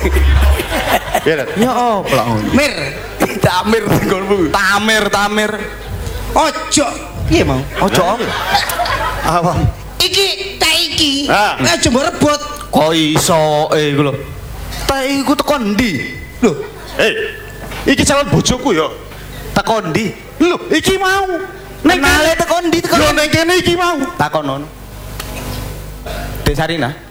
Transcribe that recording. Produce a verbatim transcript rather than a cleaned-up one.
Ya, ya opo Mir, tamir nggonmu. tamir, tamir. Ojo. Piye mau? Ojo om. Awam. Iki teh iki. Ah. Eh aja mbok rebut. Kok iso eh iku lho. Teh iku teko ndi? Lho, Hei, iki calon bojoku ya. teko ndi? Lho, iki mau. Ning Kenale teko ndi teko? Yo ning kene iki mau. Takon non. Dek Sarina.